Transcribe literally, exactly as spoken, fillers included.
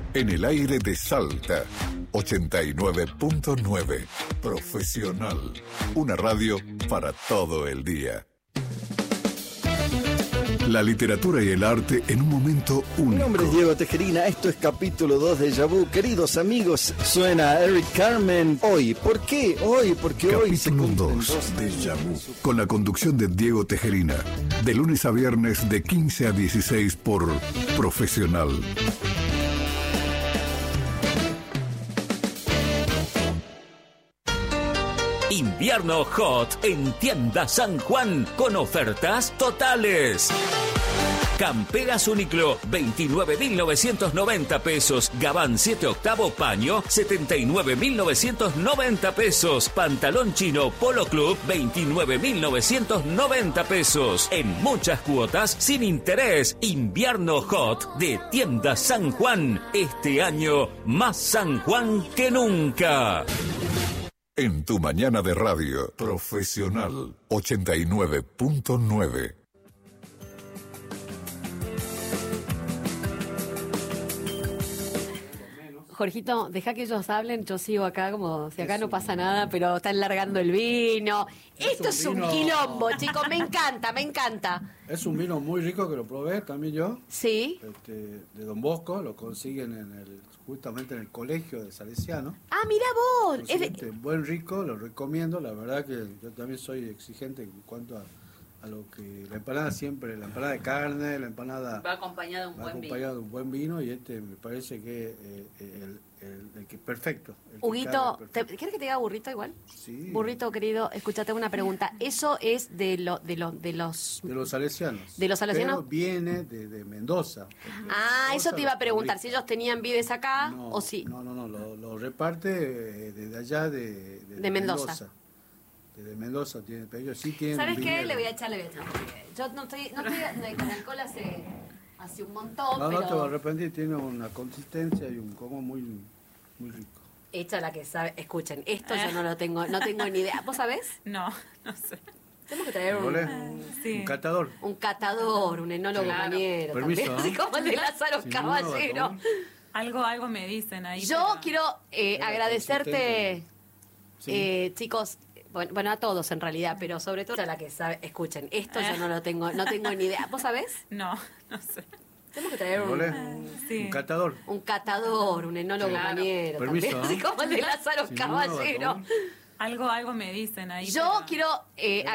En el aire de Salta, ochenta y nueve punto nueve. Profesional. Una radio para todo el día. La literatura y el arte en un momento único. Mi nombre es Diego Tejerina, esto es capítulo dos de Déjà Vu. Queridos amigos, suena Eric Carmen. Hoy, ¿por qué? Hoy, porque capítulo hoy se cumplen dos dos de Déjà Vu. Con la conducción de Diego Tejerina. De lunes a viernes de quince a dieciséis por Profesional. Invierno Hot en Tienda San Juan con ofertas totales. Camperas Uniqlo, veintinueve mil novecientos noventa pesos. Gabán siete octavo paño, setenta y nueve mil novecientos noventa pesos. Pantalón chino Polo Club, veintinueve mil novecientos noventa pesos. En muchas cuotas, sin interés. Invierno Hot de Tienda San Juan. Este año, más San Juan que nunca. En tu mañana de radio, Profesional, ochenta y nueve punto nueve. Jorgito, deja que ellos hablen, yo sigo acá como si acá no pasa nada, pero están largando el vino. Esto es un quilombo, chicos, me encanta, me encanta. Es un vino muy rico que lo probé también yo. Sí. Este, de Don Bosco, lo consiguen en el, justamente en el colegio de Salesiano. Ah, mira vos. Es de... Este, buen rico, lo recomiendo. La verdad que yo también soy exigente en cuanto a, a lo que la empanada siempre, la empanada de carne, la empanada va acompañada de un va buen acompañada vino. de un buen vino y este me parece que eh, el, el, el que perfecto. El que Huguito, perfecto. ¿te, ¿quieres que te diga burrito igual? Sí. Burrito, querido, escúchate una pregunta. Eso es de lo, de lo, de los De los salesianos. de los salesianos. Pero viene de, de Mendoza. Ah, Mendoza eso te iba a lo preguntar, fabrica. si ellos tenían vides acá No, o si... No, no, no, lo, lo reparte eh, desde allá de, de, De Mendoza. Desde Mendoza, tiene, pero ellos sí tienen. ¿Sabes qué? viñedo. Le voy a echar, le voy a echar. porque Yo no estoy, no estoy con alcohol hace, hace un montón, No, pero... no te vas a arrepentir, tiene una consistencia y un como muy, muy rico. Echa la que sabe. Escuchen, esto yo no lo tengo, no tengo ni idea. ¿Vos sabés? No, no sé. Tenemos que traer un, ¿Vale? un, Sí. Un catador. un catador, un enólogo Claro. mañero. Permiso, también, ¿no? así como el de Lázaro Sin duda va a Caballero. tomar. Algo, algo me dicen ahí. Yo pero- quiero eh, Era agradecerte, Sí. eh, chicos, bueno, bueno, a todos en realidad, pero sobre todo a la que sabe. Escuchen, esto yo no lo tengo, no tengo ni idea. ¿Vos sabés? No, no sé. Tenemos que traer un, ¿Vale? Sí. Un catador. un catador, un enólogo Claro. mañero. Permiso, también, ¿no? así como el de Lázaro Sin duda va a Caballero. tomar. Algo, algo me dicen ahí. Yo pero- quiero eh, Era